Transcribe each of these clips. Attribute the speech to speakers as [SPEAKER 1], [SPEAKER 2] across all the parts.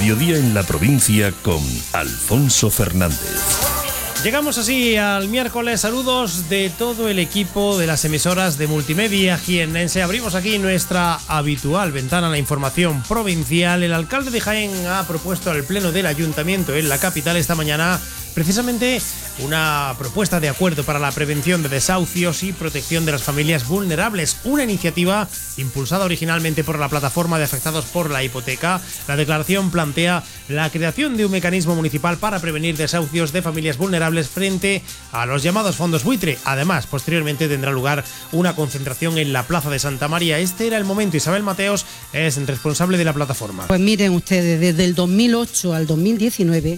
[SPEAKER 1] mediodía en la provincia con Alfonso Fernández.
[SPEAKER 2] Llegamos así al miércoles. Saludos de todo el equipo de las emisoras de multimedia jiennense. Abrimos aquí nuestra habitual ventana a la información provincial. El alcalde de Jaén ha propuesto al pleno del ayuntamiento en la capital esta mañana precisamente una propuesta de acuerdo para la prevención de desahucios y protección de las familias vulnerables, una iniciativa impulsada originalmente por la plataforma de afectados por la hipoteca. La declaración plantea la creación de un mecanismo municipal para prevenir desahucios de familias vulnerables frente a los llamados fondos buitre. Además, posteriormente tendrá lugar una concentración en la Plaza de Santa María. Este era el momento. Isabel Mateos es responsable de la plataforma.
[SPEAKER 3] Pues miren ustedes, desde el 2008 al 2019,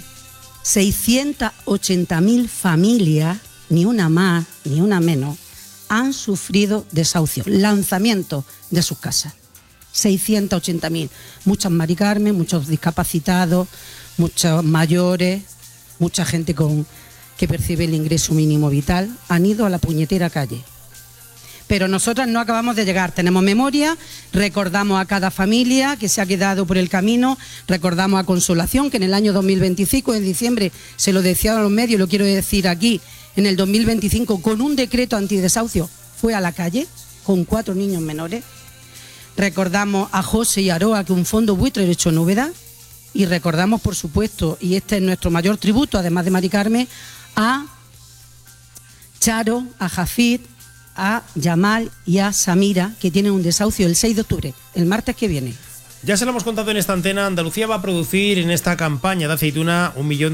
[SPEAKER 3] 680.000 familias, ni una más ni una menos, han sufrido desahucios, lanzamiento de sus casas. 680.000. Muchas Mari Carmen, muchos discapacitados, muchos mayores, mucha gente que percibe el ingreso mínimo vital, han ido a la puñetera calle. Pero nosotras no acabamos de llegar, tenemos memoria, recordamos a cada familia que se ha quedado por el camino, recordamos a Consolación, que en el año 2025, en diciembre, se lo decía a los medios, lo quiero decir aquí, en el 2025, con un decreto antidesahucio, fue a la calle con 4 niños menores. Recordamos a José y Aroa, que un fondo buitre ha hecho novedad, y recordamos, por supuesto, y este es nuestro mayor tributo, además de Mari Carmen, a Charo, a Jafid, a Yamal y a Samira, que tienen un desahucio el 6 de octubre, el martes que viene.
[SPEAKER 2] Ya se lo hemos contado en esta antena, Andalucía va a producir en esta campaña de aceituna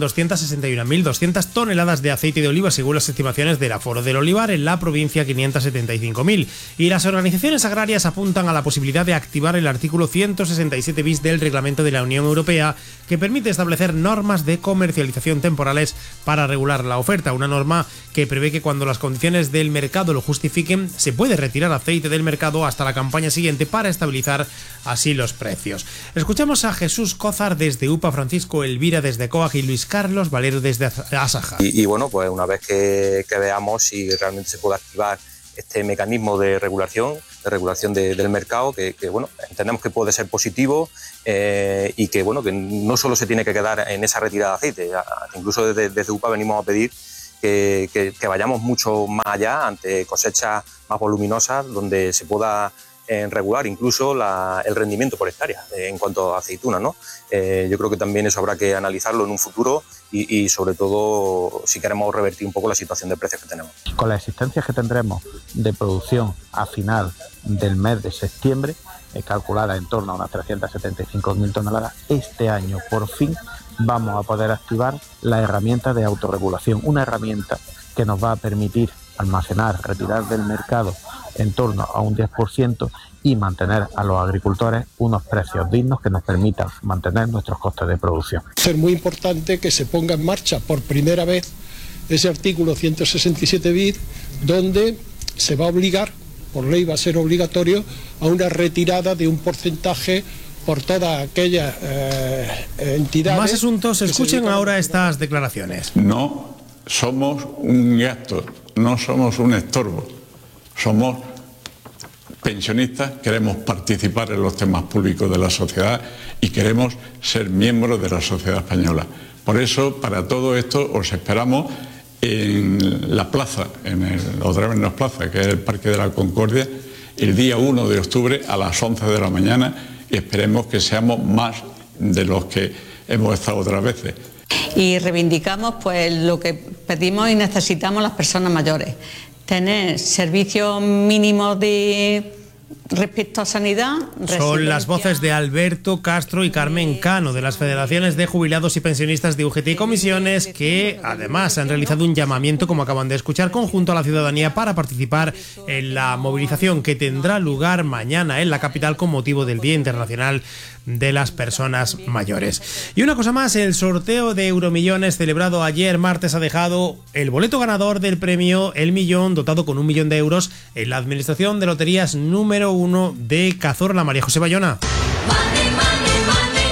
[SPEAKER 2] 1.261.200 toneladas de aceite de oliva, según las estimaciones del Aforo del Olivar, en la provincia 575.000. Y las organizaciones agrarias apuntan a la posibilidad de activar el artículo 167 bis del Reglamento de la Unión Europea, que permite establecer normas de comercialización temporales para regular la oferta. Una norma que prevé que cuando las condiciones del mercado lo justifiquen, se puede retirar aceite del mercado hasta la campaña siguiente para estabilizar así los precios. Escuchamos a Jesús Cózar desde UPA, Francisco Elvira desde COAG y Luis Carlos Valero desde Asaja.
[SPEAKER 4] Y bueno, pues una vez que veamos si realmente se puede activar este mecanismo de regulación del mercado, que bueno, entendemos que puede ser positivo y que bueno, que no solo se tiene que quedar en esa retirada de aceite, incluso desde UPA venimos a pedir que vayamos mucho más allá ante cosechas más voluminosas donde se pueda regular incluso el rendimiento por hectárea en cuanto a aceituna, ¿no? Yo creo que también eso habrá que analizarlo en un futuro y sobre todo si queremos revertir un poco la situación de precios que tenemos.
[SPEAKER 5] Con las existencias que tendremos de producción a final del mes de septiembre, calculada en torno a unas 375.000 toneladas, este año por fin vamos a poder activar la herramienta de autorregulación, una herramienta que nos va a permitir almacenar, retirar del mercado en torno a un 10% y mantener a los agricultores unos precios dignos que nos permitan mantener nuestros costes de producción.
[SPEAKER 6] Es muy importante que se ponga en marcha por primera vez ese artículo 167 bis, donde se va a obligar, por ley va a ser obligatorio, a una retirada de un porcentaje por todas aquellas entidades.
[SPEAKER 2] Más asuntos, escuchen ahora estas declaraciones.
[SPEAKER 7] No somos un gasto, no somos un estorbo, somos pensionistas, queremos participar en los temas públicos de la sociedad y queremos ser miembros de la sociedad española. Por eso, para todo esto, os esperamos en la plaza, otra vez en la plaza, que es el Parque de la Concordia, el día 1 de octubre a las 11 de la mañana, y esperemos que seamos más de los que hemos estado otras veces.
[SPEAKER 8] Y reivindicamos pues lo que pedimos y necesitamos las personas mayores: tener servicios mínimos respecto a sanidad.
[SPEAKER 2] Son las voces de Alberto Castro y Carmen Cano, de las federaciones de jubilados y pensionistas de UGT y comisiones, que además han realizado un llamamiento, como acaban de escuchar, conjunto a la ciudadanía para participar en la movilización que tendrá lugar mañana en la capital con motivo del Día Internacional de las Personas Mayores. Y una cosa más, el sorteo de Euromillones celebrado ayer martes ha dejado el boleto ganador del premio El Millón, dotado con 1 millón de euros, en la Administración de Loterías número 1 de Cazorla. María José Bayona.
[SPEAKER 9] Una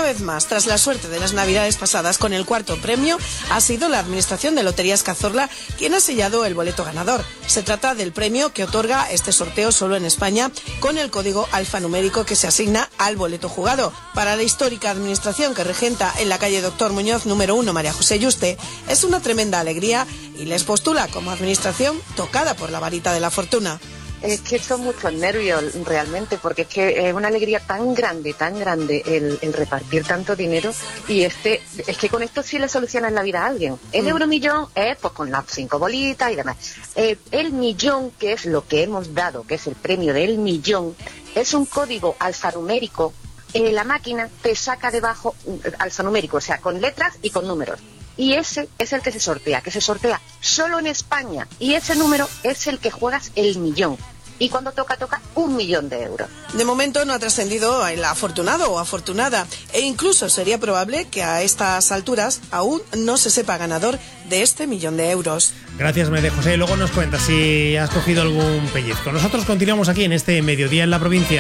[SPEAKER 9] vez más, tras la suerte de las navidades pasadas con el cuarto premio, ha sido la Administración de Loterías Cazorla quien ha sellado el boleto ganador. Se trata del premio que otorga este sorteo solo en España con el código alfanumérico que se asigna al boleto jugado. Para la histórica administración que regenta en la calle Doctor Muñoz número 1 María José Yuste, es una tremenda alegría y les postula como administración tocada por la varita de la fortuna.
[SPEAKER 10] Es que son muchos nervios realmente, porque es que es una alegría tan grande el repartir tanto dinero, y es que con esto sí le solucionan la vida a alguien. El euromillón es pues con las 5 bolitas y demás. El millón, que es lo que hemos dado, que es el premio del millón, es un código alfanumérico. La máquina te saca debajo alfanumérico, o sea, con letras y con números. Y ese es el que se sortea solo en España. Y ese número es el que juegas el millón. Y cuando toca 1 millón de euros.
[SPEAKER 9] De momento no ha trascendido el afortunado o afortunada. E incluso sería probable que a estas alturas aún no se sepa ganador de este millón de euros.
[SPEAKER 2] Gracias, María José. Luego nos cuentas si has cogido algún pellizco. Nosotros continuamos aquí en este Mediodía en la Provincia.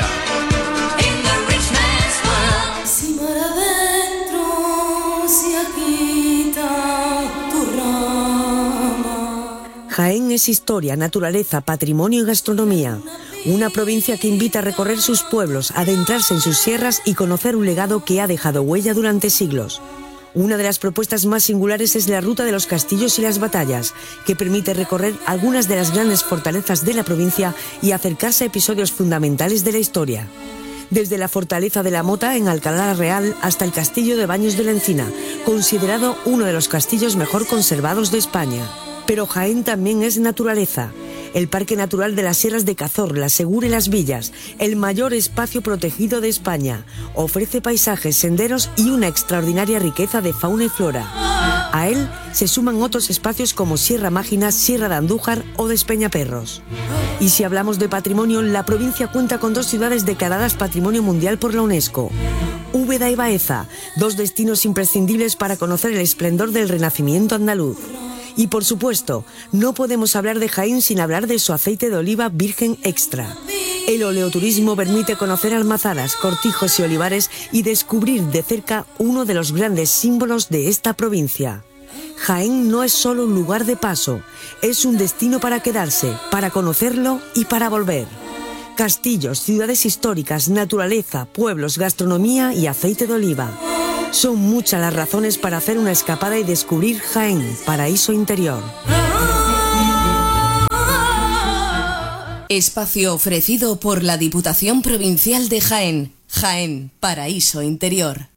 [SPEAKER 11] Jaén es historia, naturaleza, patrimonio y gastronomía. Una provincia que invita a recorrer sus pueblos, adentrarse en sus sierras y conocer un legado que ha dejado huella durante siglos. Una de las propuestas más singulares es la Ruta de los Castillos y las Batallas, que permite recorrer algunas de las grandes fortalezas de la provincia y acercarse a episodios fundamentales de la historia. Desde la Fortaleza de la Mota, en Alcalá la Real, hasta el Castillo de Baños de la Encina, considerado uno de los castillos mejor conservados de España. Pero Jaén también es naturaleza. El Parque Natural de las Sierras de Cazorla, Segura y Las Villas, el mayor espacio protegido de España, ofrece paisajes, senderos y una extraordinaria riqueza de fauna y flora. A él se suman otros espacios como Sierra Mágina, Sierra de Andújar o Despeñaperros. Y si hablamos de patrimonio, la provincia cuenta con 2 ciudades declaradas Patrimonio Mundial por la UNESCO. Úbeda y Baeza, 2 destinos imprescindibles para conocer el esplendor del Renacimiento andaluz. Y por supuesto, no podemos hablar de Jaén sin hablar de su aceite de oliva virgen extra. El oleoturismo permite conocer almazaras, cortijos y olivares y descubrir de cerca uno de los grandes símbolos de esta provincia. Jaén no es solo un lugar de paso, es un destino para quedarse, para conocerlo y para volver. Castillos, ciudades históricas, naturaleza, pueblos, gastronomía y aceite de oliva. Son muchas las razones para hacer una escapada y descubrir Jaén, paraíso interior.
[SPEAKER 12] Espacio ofrecido por la Diputación Provincial de Jaén. Jaén, paraíso interior.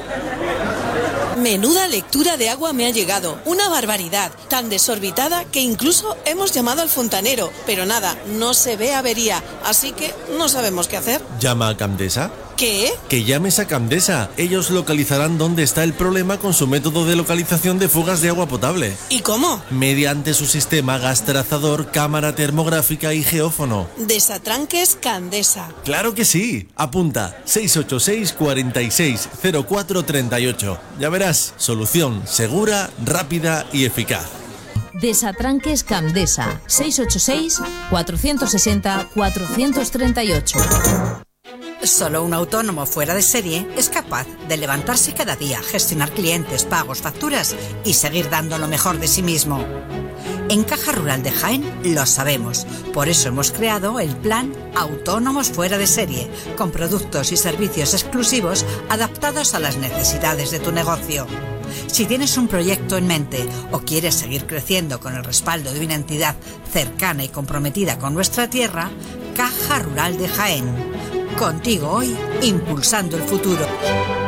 [SPEAKER 9] Menuda lectura de agua me ha llegado, una barbaridad, tan desorbitada que incluso hemos llamado al fontanero, pero nada, no se ve avería, así que no sabemos qué hacer.
[SPEAKER 13] ¿Llama a Camdesa?
[SPEAKER 9] ¿Qué?
[SPEAKER 13] Que llames a Camdesa. Ellos localizarán dónde está el problema con su método de localización de fugas de agua potable.
[SPEAKER 9] ¿Y cómo?
[SPEAKER 13] Mediante su sistema gas trazador, cámara termográfica y geófono.
[SPEAKER 9] Desatranques Camdesa.
[SPEAKER 13] ¡Claro que sí! Apunta 686 46 04 38. Ya verás, solución segura, rápida y eficaz.
[SPEAKER 14] Desatranques Camdesa. 686 460 438.
[SPEAKER 15] Solo un autónomo fuera de serie es capaz de levantarse cada día, gestionar clientes, pagos, facturas y seguir dando lo mejor de sí mismo. En Caja Rural de Jaén lo sabemos, por eso hemos creado el plan Autónomos Fuera de Serie, con productos y servicios exclusivos adaptados a las necesidades de tu negocio. Si tienes un proyecto en mente o quieres seguir creciendo con el respaldo de una entidad cercana y comprometida con nuestra tierra, Caja Rural de Jaén. Contigo hoy, impulsando el futuro.